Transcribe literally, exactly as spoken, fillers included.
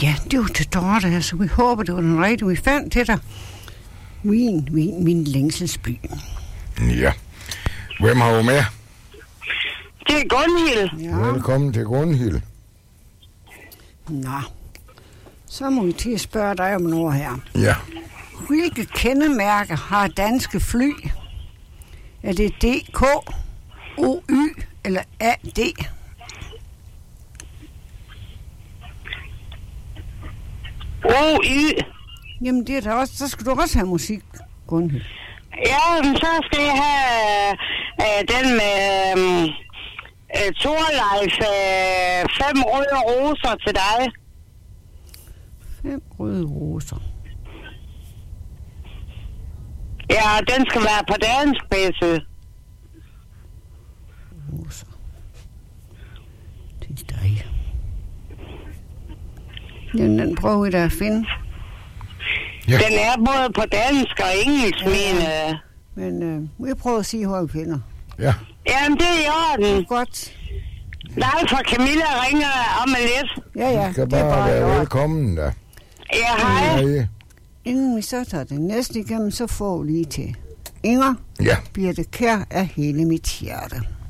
Ja, det var til Dorte, så vi håber, det var den rigtige, vi fandt til dig. Min, min, min længselsby. Ja. Hvem har du med? Det er Gunhild. Ja. Velkommen til Gunhild. Nå, så må vi til at spørge dig om noget her. Ja. Hvilke kendemærker har danske fly? Er det D K, O Y eller A D? O Y. Jamen, det er der også. Så skal du også have musik, Gunhild. Ja, men så skal jeg have øh, den med øh, Torleif, øh, fem røde roser til dig. Fem røde roser. Ja, den skal være på dansk, bedste. Roser. Til dig. Den, den prøver vi da at finde. Ja. Den er både på dansk og engelsk, ja. Men... Øh... Men øh, vi prøver at sige, hvor vi finder. Ja. Jamen, det er i orden. Godt. Nej, for Camilla ringer om lidt. Ja, ja. Du skal det er bare bare i være orden. velkommen, da. Ja, hej. Hej. Inden vi så tager det næste igennem, så får vi lige til Inger. Ja. Birte Kjær af hele mit hjerte.